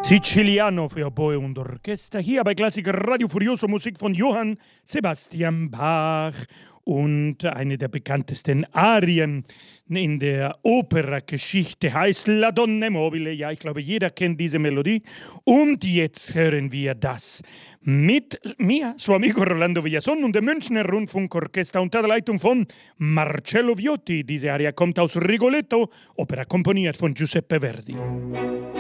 Siciliano für Oboe und Orchester, hier bei Klassiker Radio Furioso, Musik von Johann Sebastian Bach. Und eine der bekanntesten Arien in der Operageschichte heißt La Donna Mobile. Ja, ich glaube, jeder kennt diese Melodie. Und jetzt hören wir das mit mir, suo amico Rolando Villason und dem Münchner Rundfunkorchester unter der Leitung von Marcello Viotti. Diese Aria kommt aus Rigoletto, Opera komponiert von Giuseppe Verdi.